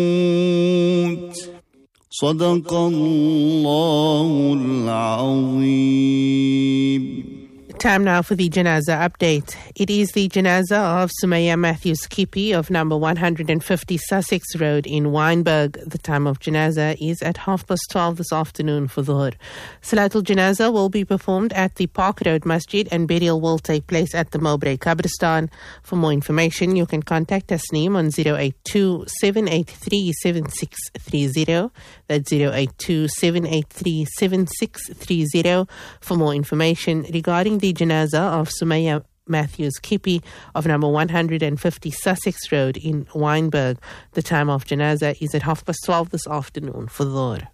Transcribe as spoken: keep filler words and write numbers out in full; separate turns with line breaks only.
صدق الله العظيم.
Time now for the Janazah update. It is the Janazah of Sumaya Matthews Kippy of number one hundred fifty Sussex Road in Wynberg. The time of Janazah is at half past twelve this afternoon for Dhuhr. Salatul Janazah will be performed at the Park Road Masjid and burial will take place at the Mowbray Qabristan. For more information, you can contact Tasneem on zero eight two, seven eight three, seven six three zero. That's zero eight two, seven eight three, seven six three zero. For more information regarding the Janazah of Sumaya Matthews Kippy of number one hundred fifty Sussex Road in Wynberg. The time of Janazah is at half past twelve this afternoon for Dhuhr.